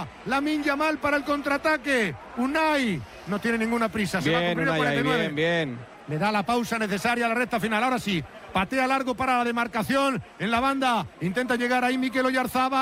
llega Lamine Yamal para el contraataque. Unai no tiene ninguna prisa. Se va a cumplir el 49. Bien. Le da la pausa necesaria a la recta final. Ahora sí, patea largo para la demarcación en la banda. Intenta llegar ahí Mikel Oyarzabal.